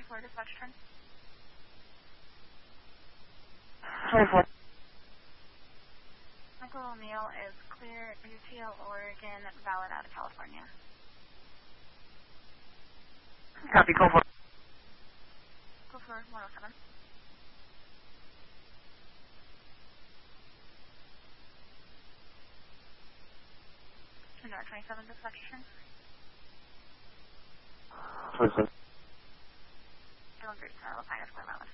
24 dispatch turn. 24. Michael O'Neill is clear, UTL, Oregon, valid out of California. Copy, go for it. Go for 107. 27 dispatch turn. 27. Doing great, sir. We'll find us clear valid.